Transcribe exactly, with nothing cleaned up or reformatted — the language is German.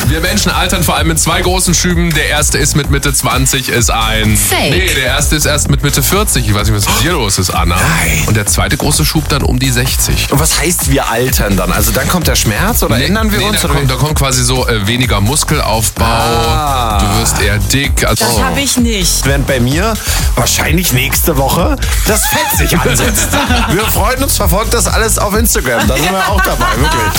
Wir Menschen altern vor allem mit zwei großen Schüben. Der erste ist mit Mitte zwanzig, ist ein... Fake. Nee, der erste ist erst mit Mitte vierzig. Ich weiß nicht, was mit dir los ist, Anna. Nein. Und der zweite große Schub dann um die sechzig. Und was heißt, wir altern dann? Also dann kommt der Schmerz oder Nee, ändern wir nee, uns? Da Oder kommt, da kommt quasi so äh, weniger Muskelaufbau. Ah. Du wirst eher dick. Also, Das habe ich nicht. Während bei mir wahrscheinlich nächste Woche das Fett sich ansetzt. Wir freuen uns, verfolgt das alles auf Instagram. Da sind wir auch dabei, wirklich.